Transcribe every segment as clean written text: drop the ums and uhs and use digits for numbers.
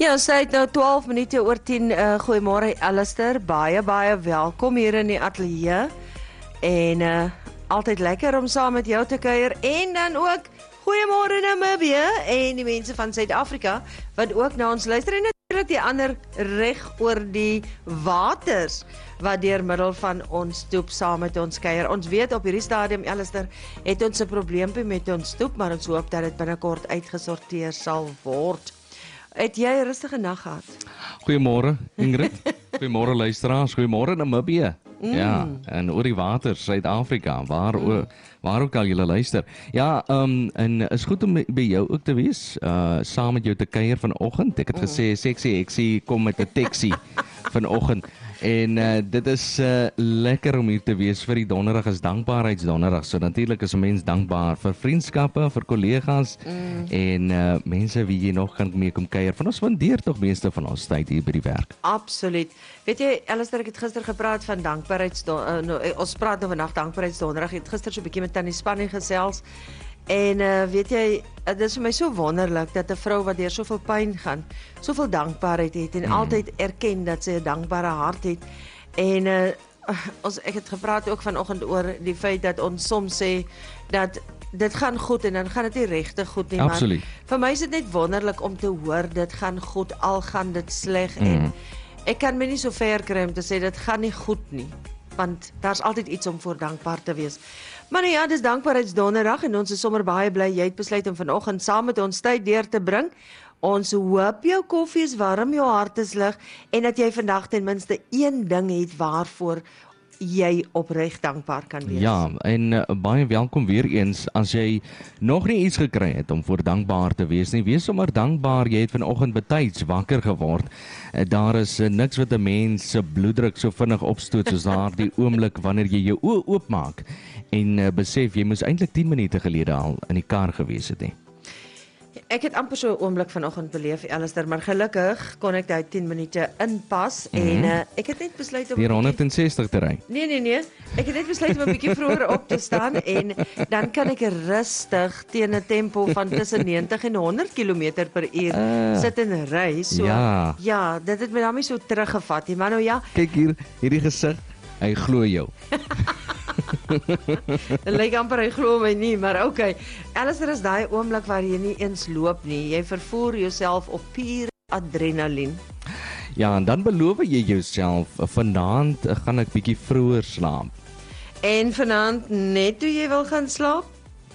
Ja, sy het nou 12 minute oor 10. Goeiemôre Alistair, baie welkom hier in die ateljee. En altyd lekker om saam met jou te kuier. En dan ook goeiemôre Namibië en die mense van Suid-Afrika wat ook na ons luister en natuurlik die ander reg oor die waters wat deur middel van ons stoep saam met ons kuier. Ons weet op hierdie stadium Alistair het ons 'n probleempie met ons stoep, maar ons hoop dat dit binnekort uitgesorteer sal word. Het jy 'n rustige nag gehad? Goeiemôre Ingrid, goeiemôre luisteraars, goeiemôre Namibië. Ja, en oor die water, Suid-Afrika, waar ook al julle luister. Ja, en is goed om by jou ook te wees, saam met jou te kuier vanoggend. Ek het gesê, sexy eksie kom met 'n taxi vanoggend. En dit is lekker om hier te wees vir die donderdag is dankbaarheidsdonderdag. So natuurlik is 'n mens dankbaar vir vriendskappe, vir kollegas en mense wie jy nog kan mee kom kuier. Van ons spandeer tog meeste van ons tyd hier by die werk. Absoluut. Weet jy, Alistair, ek het gister gepraat van ons praat nou vandag dankbaarheidsdonderdag. Ek het gister so 'n bietjie met Tannie Spannie gesels. En weet jy, dit is vir my so wonderlik dat 'n vrou wat deur soveel pyn gaan, soveel dankbaarheid het en altyd erken dat sy 'n dankbare hart het. En ek het gepraat ook vanoggend oor die feit dat ons soms sê dat dit gaan goed en dan gaan dit nie regtig goed nie. Absoluut. Maar vir my is dit net wonderlik om te hoor dit gaan goed al gaan dit sleg en ek kan my nie so ver kry om te sê dit gaan nie goed nie, want daar's altyd iets om voor dankbaar te wees. Maar nou ja, dis dankbaarheidsdonderdag en ons is sommer baie bly jy het besluit om vanoggend saam met ons tyd deur te bring. Ons hoop jou koffie is warm, jou hart is lig en dat jy vandag ten minste een ding het waarvoor jy opreg dankbaar kan wees. Ja, en baie welkom weer eens. As jy nog nie iets gekry het om voor dankbaar te wees nie, wees sommer dankbaar jy het vanoggend betyds wakker geword. Daar is niks wat 'n mens se bloeddruk so vinnig opstoot soos daardie oomblik wanneer jy jou oë oopmaak en besef jy moes eintlik 10 minute gelede al in die kar gewees het nie. Ek het amper so 'n oomblik vanoggend beleef, Alistair, maar gelukkig kon ek daai 10 minute inpas en ek het net besluit om die 160 te ry. Nee. Ek het net besluit om 'n bietjie vroeër op te staan en dan kan ek rustig teen 'n tempo van tussen 90 en 100 km/h sit en ry. So ja, dit het my daarmee so teruggevat. Maar nou ja, kyk hier, hierdie gesig, hy glo jou. Dit lyk amper hy glo my nie, maar okay. Alistair is daai oomblik waar jy nie eens loop nie. Jy vervoer jouself op pure adrenalien. Ja, en dan beloof jy jouself, vanaand gaan ek bietjie vroeër slaap. En vanaand net toe jy wil gaan slaap?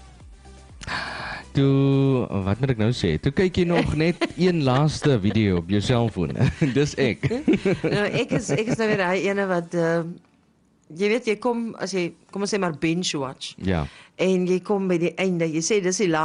Toe, wat moet ek nou sê? Toe kyk jy nog net een laaste video op jou selfoon. Dis ek. Nou, ek is nou weer daai ene wat jy weet, jy kom, as jy, kom ons sê maar binge watch. Ja. En jy kom by die einde, jy sê dis die